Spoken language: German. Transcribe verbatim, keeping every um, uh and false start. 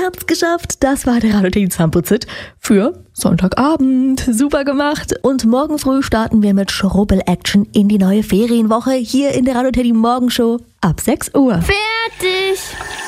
habt's geschafft. Das war der Radio Teddy Zahnputz-Hit für Sonntagabend. Super gemacht. Und morgen früh starten wir mit Schrubbel-Action in die neue Ferienwoche hier in der Radio Teddy Morgenshow ab sechs Uhr. Fertig!